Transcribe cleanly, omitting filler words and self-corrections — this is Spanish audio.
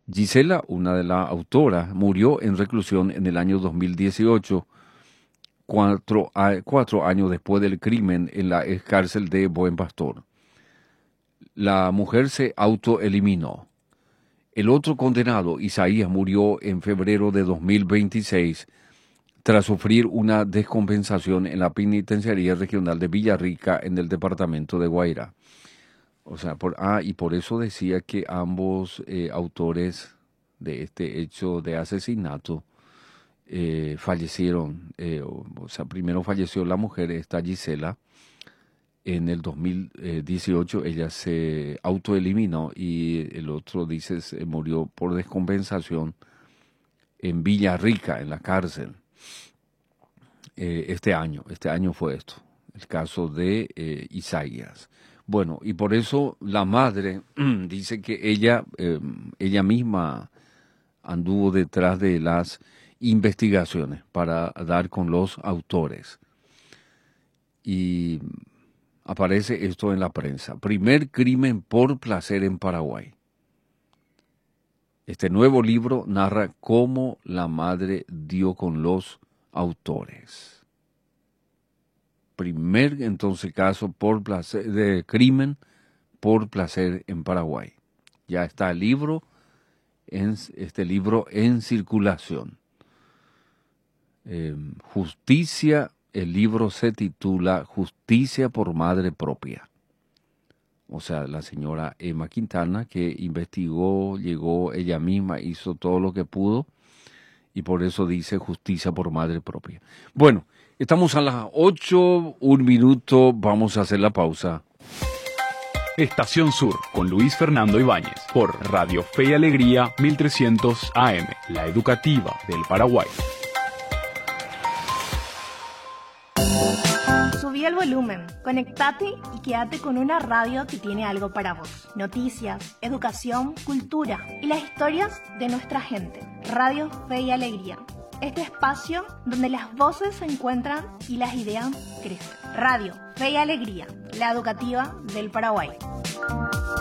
Gisela, una de las autoras, murió en reclusión en el año 2018, 4 años después del crimen en la ex cárcel de Buen Pastor. La mujer se autoeliminó. El otro condenado, Isaías, murió en febrero de 2026 tras sufrir una descompensación en la penitenciaría regional de Villarrica en el departamento de Guairá. O sea, y por eso decía que ambos autores de este hecho de asesinato fallecieron. O sea, primero falleció la mujer, esta Gisela. En el 2018 ella se autoeliminó y el otro, dice, murió por descompensación en Villarrica, en la cárcel. Este año fue esto, el caso de Isaías. Bueno, y por eso la madre dice que ella misma anduvo detrás de las investigaciones para dar con los autores. Y aparece esto en la prensa. Primer crimen por placer en Paraguay. Este nuevo libro narra cómo la madre dio con los autores. Primer, entonces, caso por placer, de crimen por placer en Paraguay. Ya está el libro, este libro en circulación. Justicia, el libro se titula Justicia por Madre Propia. O sea, la señora Emma Quintana, que investigó, llegó ella misma, hizo todo lo que pudo, y por eso dice Justicia por Madre Propia. Bueno, estamos a las 8, 1 minuto, vamos a hacer la pausa. Estación Sur, con Luis Fernando Ibáñez, por Radio Fe y Alegría 1300 AM, la educativa del Paraguay. Subí el volumen, conectate y quédate con una radio que tiene algo para vos. Noticias, educación, cultura y las historias de nuestra gente. Radio Fe y Alegría. Este espacio donde las voces se encuentran y las ideas crecen. Radio Fe y Alegría, la educativa del Paraguay.